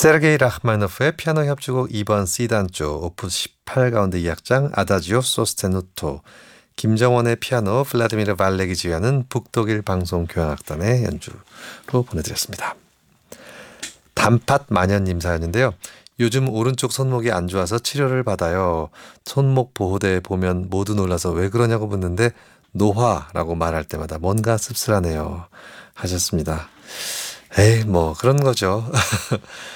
세르게이 라흐마노프의 피아노 협주곡 2번 C단조 오프스 18 가운데 2악장 아다지오 소스테누토, 김정원의 피아노, 블라디미르 발렉이 지휘하는 북독일 방송교향악단의 연주로 보내드렸습니다. 단팥 마녀님 사연인데요. 요즘 오른쪽 손목이 안 좋아서 치료를 받아요. 손목 보호대 보면 모두 놀라서 왜 그러냐고 묻는데 노화라고 말할 때마다 뭔가 씁쓸하네요 하셨습니다. 에이, 뭐 그런 거죠.